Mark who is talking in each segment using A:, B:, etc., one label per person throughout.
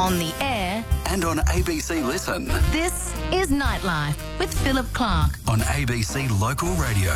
A: on the air,
B: and on ABC Listen.
A: this is Nightlife with Philip Clark.
B: On ABC Local Radio.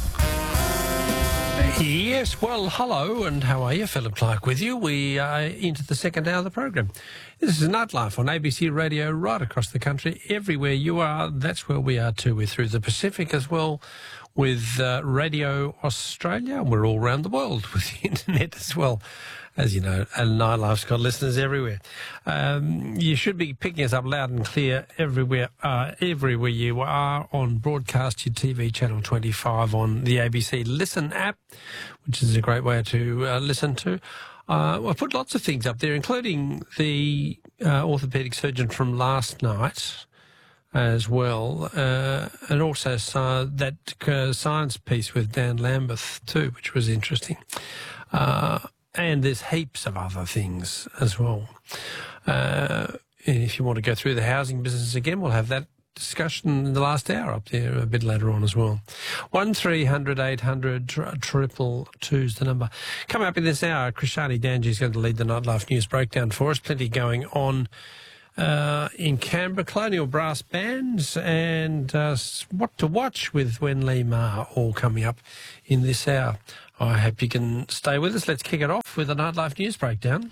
C: Yes, well, hello, and how are you? Philip Clark with you. We are into the second hour of the program. This is Nightlife on ABC Radio right across the country. Everywhere you are, that's where we are too. We're through the Pacific as well with Radio Australia, and we're all around the world with the internet as well. As you know, and Nightlife's got listeners everywhere. You should be picking us up loud and clear everywhere you are on Broadcast Your TV Channel 25 on the ABC Listen app, which is a great way to listen to. I put lots of things up there, including the orthopaedic surgeon from last night as well, and also that science piece with Dan Lambeth too, which was interesting. And there's heaps of other things as well. If you want to go through the housing business again, we'll have that discussion in the last hour up there a bit later on as well. 1300 800 222 is the number. Coming up in this hour, Krishani Danji is going to lead the Nightlife News Breakdown for us. Plenty going on in Canberra, Colonial Brass Bands, and what to watch with Wen Lee Ma, all coming up in this hour. I hope you can stay with us. Let's kick it off with the Nightlife News Breakdown.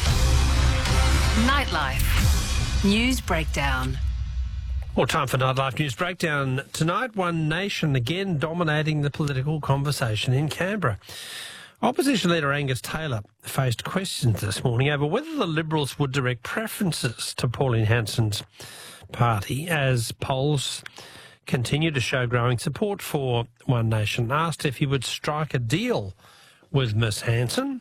A: Nightlife News Breakdown.
C: Well, time for Nightlife News Breakdown. Tonight, One Nation again dominating the political conversation in Canberra. Opposition leader Angus Taylor faced questions this morning over whether the Liberals would direct preferences to Pauline Hanson's party as polls continue to show growing support for One Nation. Asked if he would strike a deal with Miss Hanson,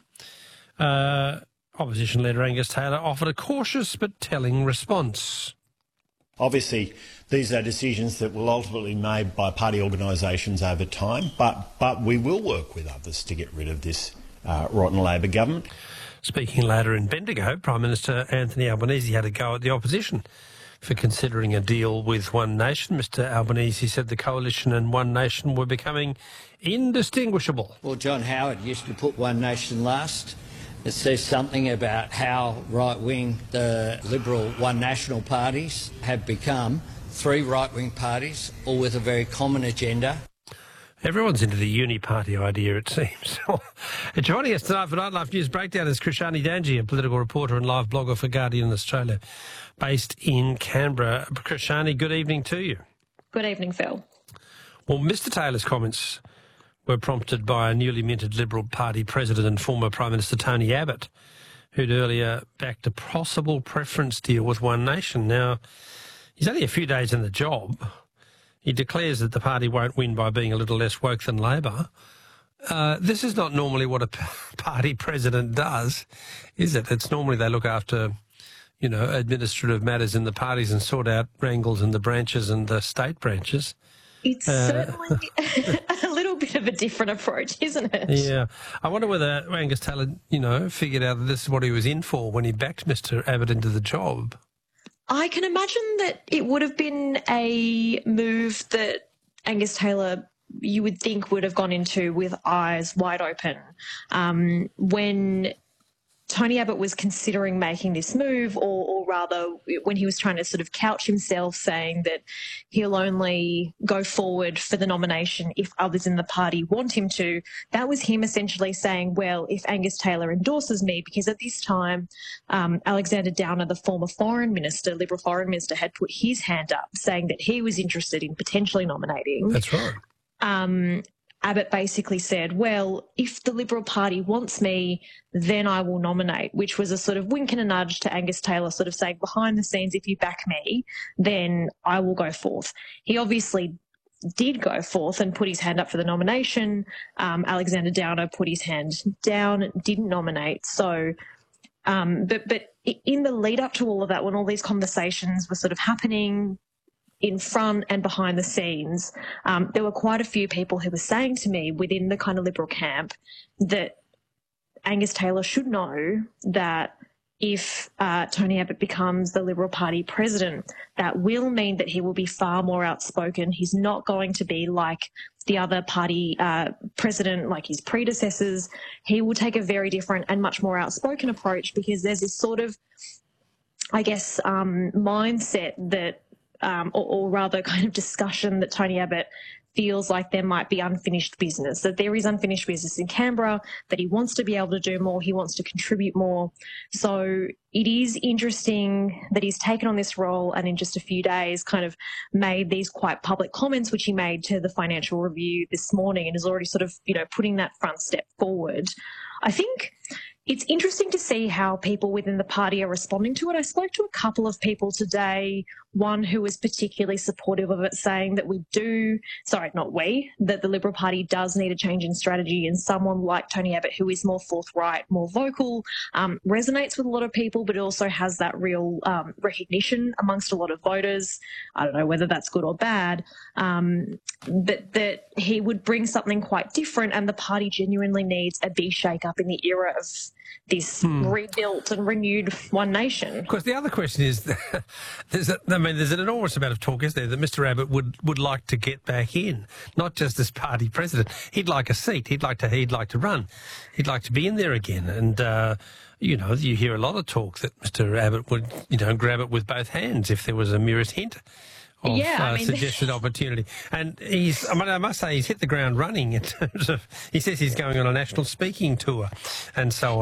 C: opposition leader Angus Taylor offered a cautious but telling response.
D: Obviously, these are decisions that will ultimately be made by party organisations over time, but we will work with others to get rid of this rotten Labor government.
C: Speaking later in Bendigo, Prime Minister Anthony Albanese had a go at the opposition for considering a deal with One Nation. Mr Albanese said the coalition and One Nation were becoming indistinguishable.
E: Well, John Howard used to put One Nation last. It says something about how right-wing the Liberal One National parties have become three right-wing parties, all with a very common agenda.
C: Everyone's into the uni-party idea, it seems. Joining us tonight for Nightlife News Breakdown is Krishani Danji, a political reporter and live blogger for Guardian Australia, based in Canberra. Krishani, good evening to you.
F: Good evening, Phil.
C: Well, Mr Taylor's comments were prompted by a newly minted Liberal Party president and former Prime Minister Tony Abbott, who'd earlier backed a possible preference deal with One Nation. Now, he's only a few days in the job. He declares that the party won't win by being a little less woke than Labor. This is not normally what a party president does, is it? It's normally they look after, you know, administrative matters in the parties and sort out wrangles in the branches and the state branches.
F: It's certainly a little bit of a different approach, isn't it?
C: Yeah. I wonder whether Angus Taylor, you know, figured out that this is what he was in for when he backed Mr Abbott into the job.
F: I can imagine that it would have been a move that Angus Taylor, you would think, would have gone into with eyes wide open. When Tony Abbott was considering making this move, or rather when he was trying to sort of couch himself saying that he'll only go forward for the nomination if others in the party want him to, that was him essentially saying, well, if Angus Taylor endorses me, because at this time Alexander Downer, the former foreign minister, Liberal foreign minister, had put his hand up saying that he was interested in potentially nominating.
C: That's right.
F: Abbott basically said, well, if the Liberal Party wants me, then I will nominate, which was a sort of wink and a nudge to Angus Taylor, sort of saying behind the scenes, if you back me, then I will go forth. He obviously did go forth and put his hand up for the nomination. Alexander Downer put his hand down, didn't nominate. So, but in the lead up to all of that, when all these conversations were sort of happening in front and behind the scenes, there were quite a few people who were saying to me within the kind of Liberal camp that Angus Taylor should know that if Tony Abbott becomes the Liberal Party president, that will mean that he will be far more outspoken. He's not going to be like the other party president, like his predecessors. He will take a very different and much more outspoken approach, because there's this sort of I guess, mindset that, or rather kind of discussion that Tony Abbott feels like there might be unfinished business, that there is unfinished business in Canberra, that he wants to be able to do more, he wants to contribute more. So it is interesting that he's taken on this role and in just a few days kind of made these quite public comments, which he made to the Financial Review this morning, and is already sort of, putting that front step forward. I think it's interesting to see how people within the party are responding to it. I spoke to a couple of people today, one who was particularly supportive of it, saying that that the Liberal Party does need a change in strategy, and someone like Tony Abbott, who is more forthright, more vocal, resonates with a lot of people, but also has that real recognition amongst a lot of voters. I don't know whether that's good or bad, but that he would bring something quite different, and the party genuinely needs a big shake-up in the era of this rebuilt and renewed One Nation.
C: Of course, the other question is, there's an enormous amount of talk, isn't there, that Mr Abbott would like to get back in, not just as party president. He'd like a seat. He'd like to run. He'd like to be in there again. And you hear a lot of talk that Mr Abbott would grab it with both hands if there was a merest hint of suggested opportunity. And I must say, he's hit the ground running in terms of, he says he's going on a national speaking tour and so on.